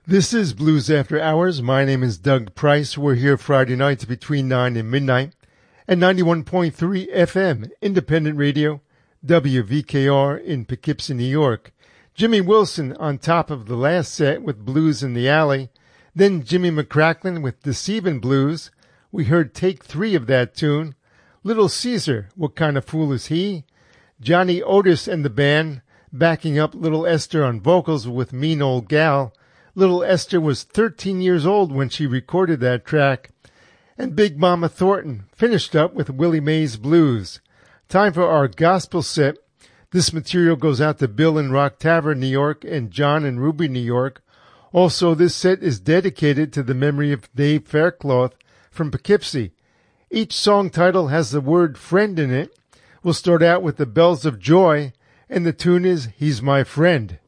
This is Blues After Hours. My name is Doug Price. We're here Friday nights between 9 and midnight at 91.3 FM, Independent Radio, WVKR in Poughkeepsie, New York. Jimmy Wilson on top of the last set with Blues in the Alley. Then Jimmy McCracklin with Deceivin' Blues. We heard take 3 of that tune. Little Caesar, What Kind of Fool Is He? Johnny Otis and the band backing up Little Esther on vocals with Mean Old Gal. Little Esther was 13 years old when she recorded that track. And Big Mama Thornton finished up with Willie Mae's Blues. Time for our gospel set. This material goes out to Bill in Rock Tavern, New York, and John in Ruby, New York. Also, this set is dedicated to the memory of Dave Faircloth from Poughkeepsie. Each song title has the word friend in it. We'll start out with the Bells of Joy, and the tune is He's My Friend.